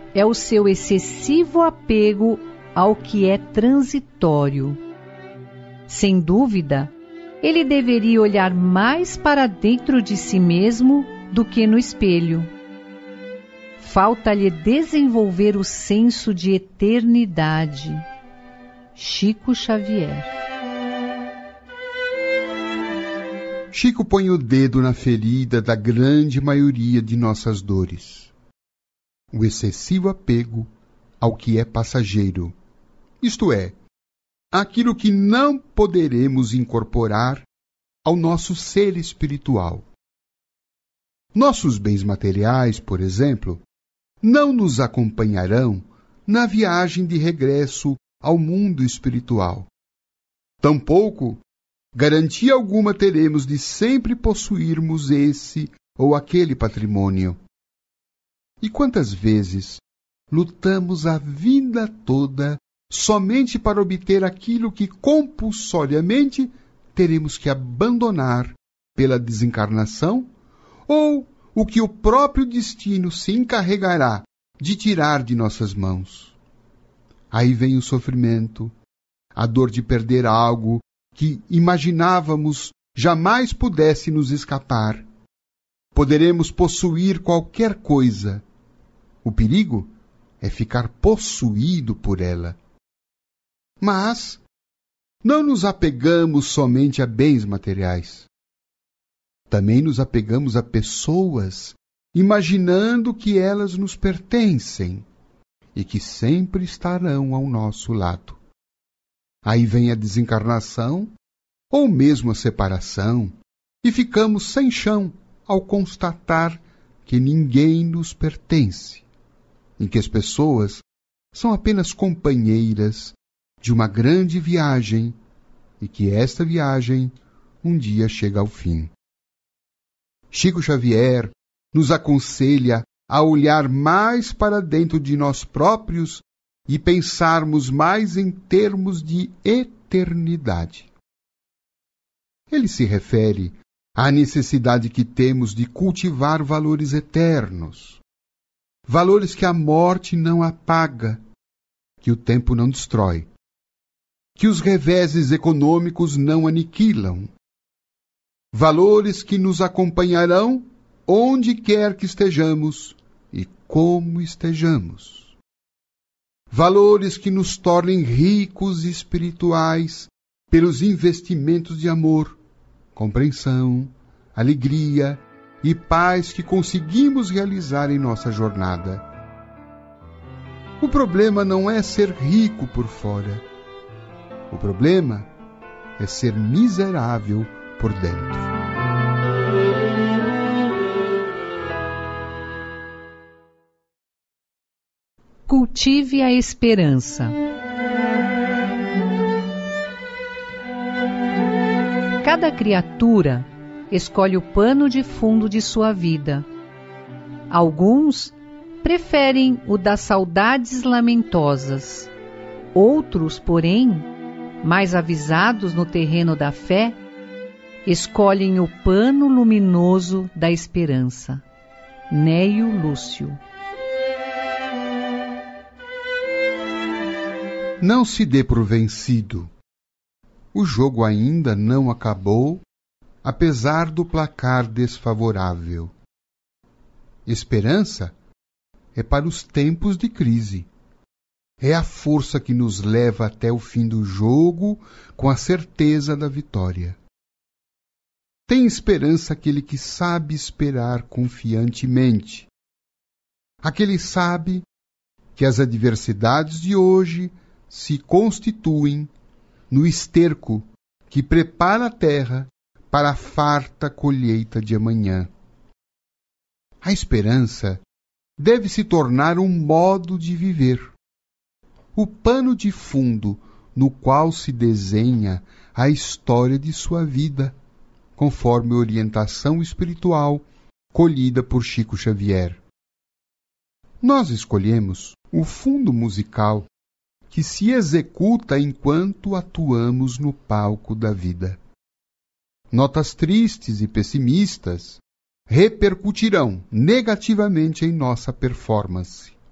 é o seu excessivo apego ao que é transitório. Sem dúvida, ele deveria olhar mais para dentro de si mesmo do que no espelho. Falta-lhe desenvolver o senso de eternidade. Chico Xavier. Chico põe o dedo na ferida da grande maioria de nossas dores. O excessivo apego ao que é passageiro, isto é, aquilo que não poderemos incorporar ao nosso ser espiritual. Nossos bens materiais, por exemplo, não nos acompanharão na viagem de regresso ao mundo espiritual. Tampouco garantia alguma teremos de sempre possuirmos esse ou aquele patrimônio. E quantas vezes lutamos a vida toda somente para obter aquilo que compulsoriamente teremos que abandonar pela desencarnação, ou o que o próprio destino se encarregará de tirar de nossas mãos. Aí vem o sofrimento, a dor de perder algo que imaginávamos jamais pudesse nos escapar. Poderemos possuir qualquer coisa. O perigo é ficar possuído por ela. Mas não nos apegamos somente a bens materiais. Também nos apegamos a pessoas, imaginando que elas nos pertencem e que sempre estarão ao nosso lado. Aí vem a desencarnação, ou mesmo a separação, e ficamos sem chão ao constatar que ninguém nos pertence, em que as pessoas são apenas companheiras de uma grande viagem e que esta viagem um dia chega ao fim. Chico Xavier nos aconselha a olhar mais para dentro de nós próprios e pensarmos mais em termos de eternidade. Ele se refere à necessidade que temos de cultivar valores eternos, valores que a morte não apaga, que o tempo não destrói, que os reveses econômicos não aniquilam, valores que nos acompanharão onde quer que estejamos e como estejamos. Valores que nos tornem ricos e espirituais pelos investimentos de amor, compreensão, alegria e paz que conseguimos realizar em nossa jornada. O problema não é ser rico por fora. O problema é ser miserável por dentro. Cultive a esperança. Cada criatura escolhe o pano de fundo de sua vida. Alguns preferem o das saudades lamentosas. Outros, porém, mais avisados no terreno da fé, escolhem o pano luminoso da esperança. Neio Lúcio. Não se dê por vencido. O jogo ainda não acabou, apesar do placar desfavorável. Esperança é para os tempos de crise. É a força que nos leva até o fim do jogo com a certeza da vitória. Tem esperança aquele que sabe esperar confiantemente. Aquele sabe que as adversidades de hoje se constituem no esterco que prepara a terra para a farta colheita de amanhã. A esperança deve se tornar um modo de viver, o pano de fundo no qual se desenha a história de sua vida, conforme a orientação espiritual colhida por Chico Xavier. Nós escolhemos o fundo musical que se executa enquanto atuamos no palco da vida. Notas tristes e pessimistas repercutirão negativamente em nossa performance.